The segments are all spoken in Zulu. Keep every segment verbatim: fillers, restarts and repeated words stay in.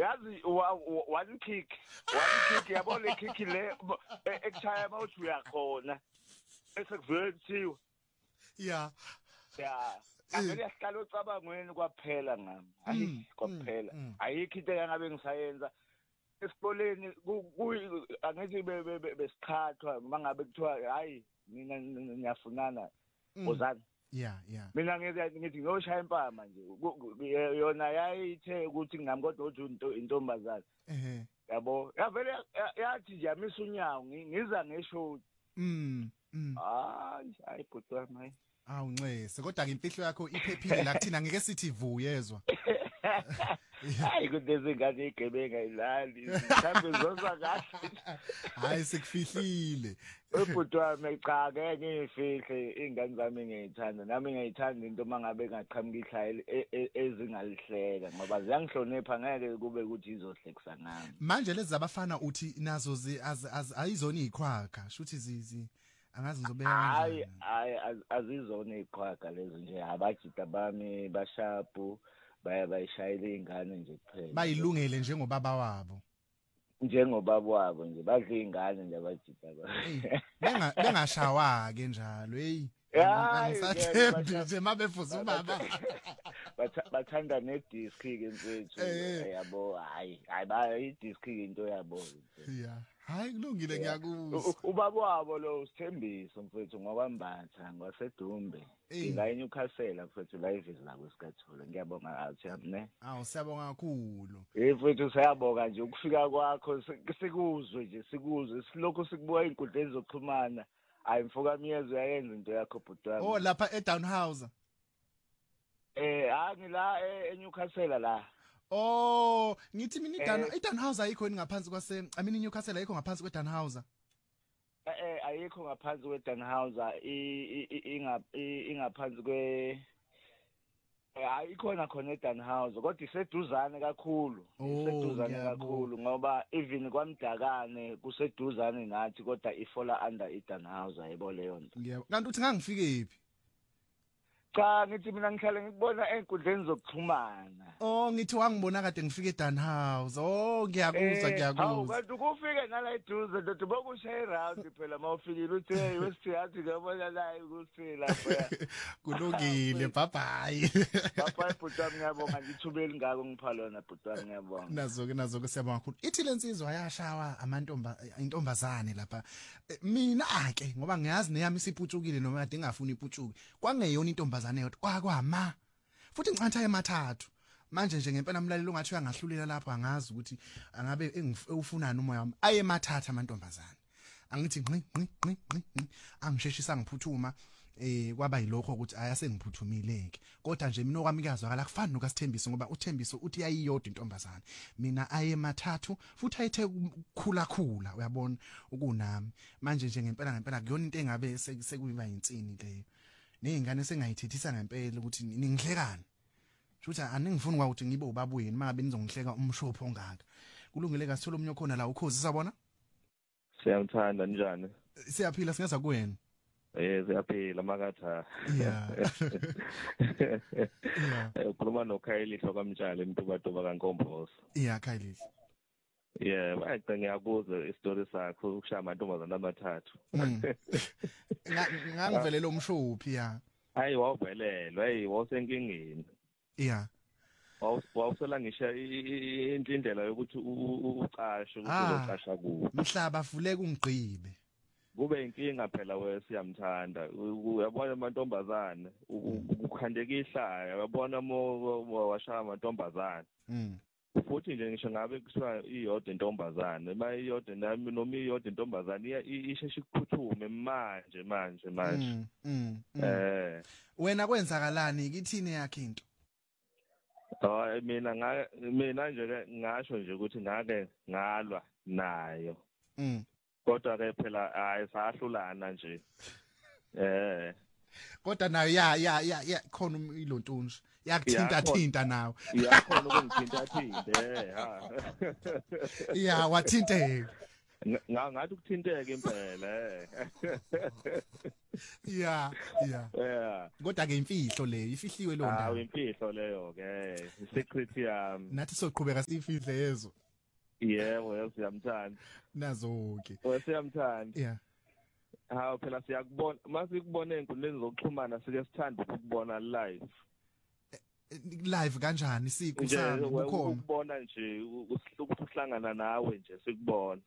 yazi one kick one kick yabo le kick le ekuchaya mawuthi uyakhona esekuvele kuthiwa yeah yeah ngeke yahlala ucabangweni kwaphela ngami hayi kwaphela ayikho into engabe ngisayenza esikoleni angithi besikhathwa mangabe kuthiwa hayi mina ngiyafunana ozani yeah yeah mina ngithi ngoshaya impama nje yona yayithe ukuthi ngami kodwa uthi intombazana ehe yabo yavele yathi nje yamisa unyawo ngiza ngesho mm hayi hayi butwa mayi awu nxese kodwa ke imfihlo yakho iphephile la kuthina ngeke sithi vu yezwa hayi kudeze ngane igebenga ilali mhlambe zonza kahle hayi sikufihlile ubutwa mecha ngeke ngifihle ingane zami ngiyithanda nami ngiyithanda into mangabe ngaqhamuka ihlaya ezingalihleka ngoba ziyangihlonipha ngeke kube ukuthi izohlekisa nami manje lezi zabafana uthi nazo ayizona izikhwakha shuthi zizi angazi ngizobeka kanjani hayi hayi azizona izikhwakha lezo nje abajita bami bashapu baya bayishayela ingane nje kuphela bayilungele njengobaba wabo njengobaba wabo nje badla ingane nje abajita ba benga bengashawa ke njalo hey angisathembi nje mabefuza ubaba bathanda ne disc ke mfethu yabo hayi hayi ba i disc into yabo yeah hayi kulungile ngiyakuzwa ubaba wabo lo Sithembiso mfethu ngokwambatha ngwasedumbe ngila eNewcastle mfethu live la kwesikhathula ngiyabonga athi ne awu siyabonga kakhulu eh mfethu siyabonga nje ukufika kwakho sikuzwe nje sikuzwe silokho sikubuka inkundleni zokuxhumana hayi mfoka miyezo yayenza into yakho butwana oh lapha eDownhouse eh angila eNewcastle la oh ngithi mina iDown iDownhouse ayikho ngaphansi kwase I mean iNewcastle ayikho ngaphansi kweDownhouse eh ayikho ngaphansi kweDownhouse ingaphansi kwe ayikhona khona eDownhouse kodwa iseduzane kakhulu iseduzane kakhulu ngoba even kwaMdakane kuseduzane nathi kodwa ifola under iDownhouse ayibo leyo nto yebo kanti uthi ngangifike ephi cha ngithi mina ngihlale ngikubona enkundleni zokuxhumana oh ngithi wangibona kade ngifike eDownhouse oh ngiyakuzwa ngiyakuzwa hawu kanti kufike nala eduze ndothi bokushaya round phela mawufikile uthi hey wesithathu ngiyabona la ukuthi lapha kulungile bye bye bye butami ngiyabonga ngithubeli ngako ngipha lona butami ngiyabonga nazo ke nazo ke siyabonga kakhulu ithi lensizwa yashawa amantomba intombazane lapha mina ke ngoba ngiyazi neyami isiputshukile noma kade ngafuni iputshuke kwangeyona intombazane yodwa kwakwama futhi ngicantha emathathu manje nje ngempela umlaleli ongathi uyangahlulela lapho angazi ukuthi angabe ufunani umoya wami aye emathatha amantombazane angithi ngqi ngqi ngqi ngqi angisheshisa ngiphuthuma eh kwaba yilokho ukuthi ayasengiphuthumileke kodwa nje mina okwami kuyazwakala kufana nokaSithembiso ngoba uThembiso uthi yayiyodwa intombazane mina aye emathathu futhi ayithe khula khula uyabona ukunami manje nje ngempela ngempela kuyona into engabe sekuyiba insini leyo nezingane sengayithethisa ngempela ukuthi ningihlekani futhi aningifuni ukuthi ngibe ubaba wenu mangabe nizongihleka umshopho ongaka kulungile ka sithola umnyo khona la ukhozi sabona siyamthanda njani siyaphila singeza kuwena eh siyaphila makatha yeah ukhuluma noKhayilihlo kaMtshali emntubatoba kaNkombozo yeah Khayilihlo yeah bayicinga ngiyabuza istory sakho ukushaya amantombazana amathathu ngangivelela umshophi ya hayi wavelelwa hey wasenkingeni yeah wawusela ngisho indlela yokuthi uqashe ukuthi uzoqasha kuwo mhlaba vule kungigqibe kube inkinga phela wesiyamthanda uyabona amantombazane ukhandeka ihlaya uyabona mo washaya amantombazane mm futhi nje ngisho ngabe kuthiwa iyodwa intombazane mayiyodwa nami noma iyodwa intombazane isheshe ukuphuthume manje manje manje eh wena kwenzakalani kithini yakhe into hayi mina nga mina nje ngasho nje ukuthi ngake ngalwa nayo mm kodwa ke phela hayi sahlulana nje eh kodwa nayo ya ya ya ya khona ilontunji yakuthinta thinta nawe iyakhona ukungithinta thinta eh ha yeah wathinteka Nga ngathi ukuthinteke impela eh. Yeah, yeah. Yeah. Kodwa ke imfihlo le ifihliwe lo Ah, ndaba. imfihlo leyo ke. Secret yami. Nathi soqhubeka sifihle yezo. Yebo, yasiyamthanda. Nazo ke. Wesiyamthanda. Yeah. Hawu phela siyakubona masikubona enkundleni zokuxhumana sike sithanda ukubona live. Live kanjani siku sami bukhoma. Ukubona nje ukuthi uhlangana nawe nje sikubona.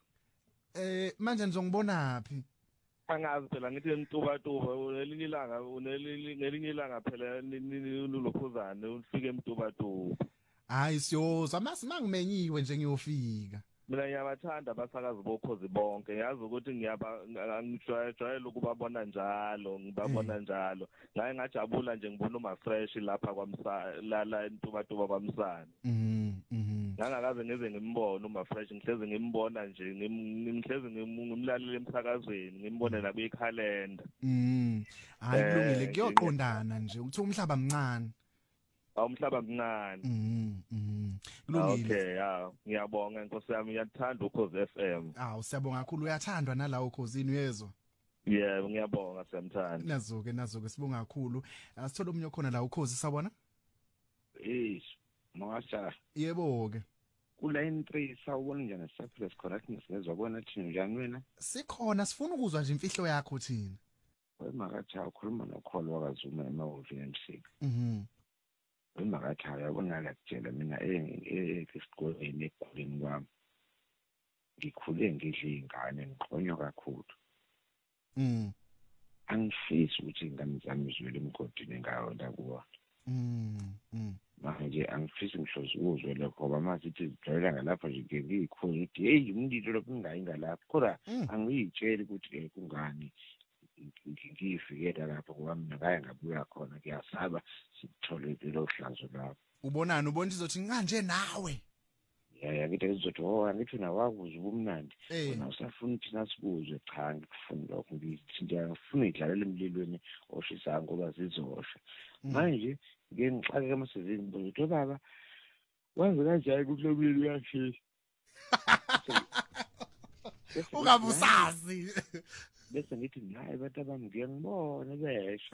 Eh manje ngizongibona phi? Angazi phela ngithi emtuba tuba unelinye ilanga unelinye ilanga phela nilokhuzane ufike emtuba tuba. Hayi siyoza masimangimenyiwe nje ngiyofika. Mina ngiyabathanda abasakazi bokhozi bonke yazi ukuthi ngiyaba ngijwayele ukubabona njalo ngibabona njalo ngaye ngajabula nje ngibona uma fresh lapha kwamsa la la entuba tuba kwamsana. Mhm mhm. Ngangakaze ngize ngimbone uma fresh ngihleze ngimbona nje ngimhleze ngimlalela emsakazweni ngimbone na kuyikhalenda. Mhm. Hayi kulungile kuyoqondana nje uthi umhlaba mncane. Awumhlaba mncane. Mhm mhm. Kulungile. Okay ya ngiyabonga inkosi yami ngiyathanda ukhozi F M. Awu siyabonga kakhulu uyathandwa nalawo khosini uyezwa. Yebo ngiyabonga siyamthanda. Nazo-ke nazo-ke sibonga kakhulu. Asithola omunye khona la ukhozi sabona? Eish, mwasha. Yebo-ke. Kuline three sawubona njani Surplus correct ngisizwa bona thina njani wena? Sikhona sifuna ukuzwa nje imfihlo yakho thina. Wemakathi ukhuluma nokholo wakazuma emahhovisi M C. Mhm. Wemakathi uyabona la kutshela mina esikoleni ekhuleni kwami. Ngikhule ngidla ingane ngiqonywa kakhulu. Mhm. Angifisi ukuthi ingane zami zizwele emgodini ngayo la kuwa. Mhm. Manje angifisi ngihlozi ukuzwe lokho ngoba masithi zidlalela ngalapha nje ngikhozi ukuthi hey umlilo lokho kungayi ngalapha kodwa angiyitsheli ukuthi kungani ngiyifikela lapho ngoba mina ngaya ngabuya khona ngiyasaba sithole lo hlazo lapho. Ubonani ubona izothi nganje nawe. Yeah ngithi izothi oh angithi nawakuze ubumnandi. Eh. Wena usafuna ukuthi nasibuzwe cha ngifuna lokho ngithi ngiyafuna idlalela emlilweni oshisa ngoba zizosha. Manje ngeke ngixake emasizini ngibuza baba wazi kanjani ukuthi lo mlilo uyashisa. Ungabusazi. Bese ngithi hayi abantu abami ngiyangibona besha.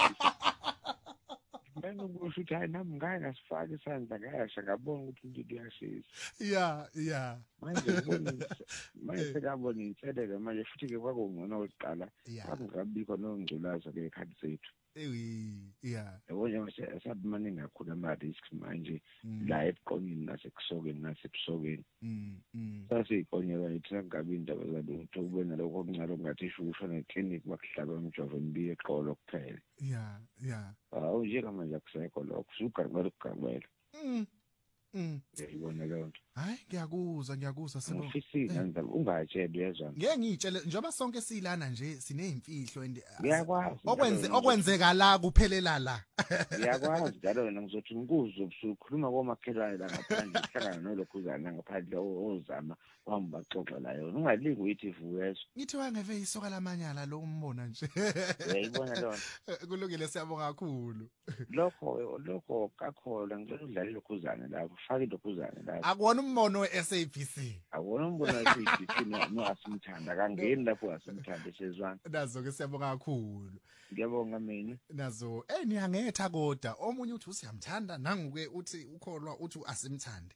Mina ngikusho ukuthi hayi nami ngeke ngasifaka isandla ngasha ngabona ukuthi into iyashisa. Yeah, yeah. Manje ngibona manje sekabona inselele manje futhi ke kwakungona oqala akungabikho nongculaza ke ekhadi sethu. Eyi, yeah. Yabona nje asabumani kakhulu ama risks manje la eqongeni nasekusokeni nasebusokeni. Mhm. Sasiqonyela ithi ngabe indaba zalutho kubona lokho okuncane okungathi ishusho neclinic bakuhlaba umjovo embiye eqolo kuphela. Yeah, yeah. Awu nje manje akusekho lokho sugarmela ukugangwela. Mhm. Mhm. Ngiyibona le nto. Hayi ngiyakuzwa ngiyakuzwa sibona. Ngifisile kanjalo ungatshela uyezwa. Ngeke ngitshele njoba sonke silana nje sinezimfihlo and ngiyakwazi okwenze okwenzeka la kuphelela la. Ngiyakwazi njalo wena ngizothi ngikuzwe ubusukhuluma komakhelwane la ngaphandle uhlangana nolokhuzana ngaphandle ozama wami baxoxa la yona ungalingi uyithi vuyezo. Ngithi wangeve isoka lamanyala lo umbona nje. Uyayibona lona. Kulungile siyabonga kakhulu. Lokho lokho kakhola ngicela udlale lokhuzana lapho ufake lokhuzana lapho. Akubona umbono we-S A B C. Akubona umbono we-S A B C no asimthanda kangeni lapho asimthanda sezwana. Nazo ke siyabonga kakhulu. Ngiyabonga mina. Nazo eh niyangetha kodwa omunye uthi usiyamthanda nanguke uthi ukholwa uthi asimthande.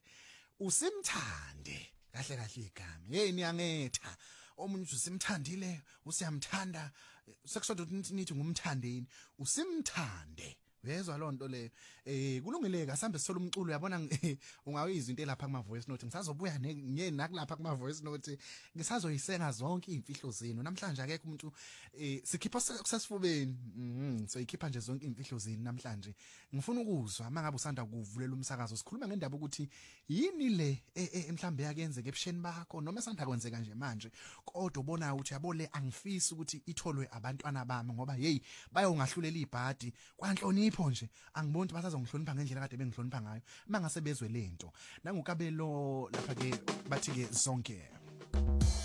Usimthande kahle kahle igama. Hey niyangetha. Omunye uthi usimthandile usiyamthanda sekusodwa ukuthi nithi ngumthandeni usimthande. Uyezwa lonto le eh kulungile ka sambe sithola umculo uyabona ungawizwa into lapha kuma voice note ngisazobuya ngiye nakulapha kuma voice note ngisazoyisenga zonke izimfihlo zenu namhlanje akekho umuntu eh sikhipha sesifubeni mhm so ikhipha nje zonke izimfihlo zenu namhlanje ngifuna ukuzwa mangabe usanda kuvulela umsakazo sikhuluma ngendaba ukuthi yini le emhlambe yakenzeke ebusheni bakho noma esanda kwenzeka nje manje kodwa ubona ukuthi yabole angifisi ukuthi itholwe abantwana bami ngoba hey bayongahlulela ibhadi kwanhlonipho nje angiboni ukuthi basazongihlonipha ngendlela kade bengihlonipha ngayo mangase bezwe lento nangukabelo lapha ke bathi ke zonke